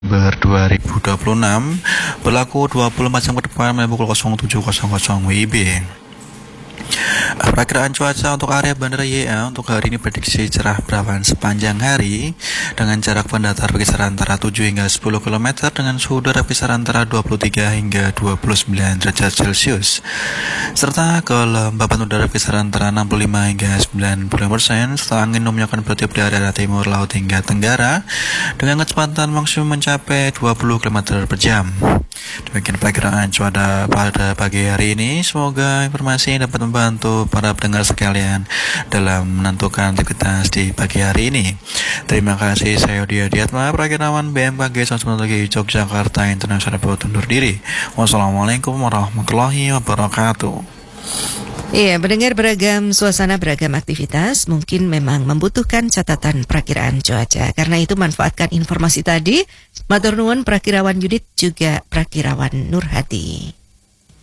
Desember 2026, berlaku 24 jam ke depan mulai pukul 07.00 WIB. Perakiraan cuaca untuk area Bandara YA untuk hari ini prediksi cerah berawan sepanjang hari dengan jarak pendatar berkisar antara 7 hingga 10 km dengan suhu udara berkisar antara 23 hingga 29 derajat Celcius serta kelembapan udara berkisar antara 65 hingga 90% serta angin umumnya akan bertiup dari arah timur laut hingga tenggara dengan kecepatan maksimum mencapai 20 km per jam. Demikian perakiraan cuaca pada pagi hari ini. Semoga informasi ini dapat membantu para pendengar sekalian dalam menentukan aktivitas di pagi hari ini. Terima kasih, saya Odi Adiatma, Prakirawan BMKG Seismologi Yogyakarta Internasional undur diri. Wassalamualaikum warahmatullahi wabarakatuh. Iya, mendengar beragam suasana, beragam aktivitas mungkin memang membutuhkan catatan perakiraan cuaca. Karena itu manfaatkan informasi tadi. Matur nuwun Prakirawan Yudit juga Prakirawan Nurhati.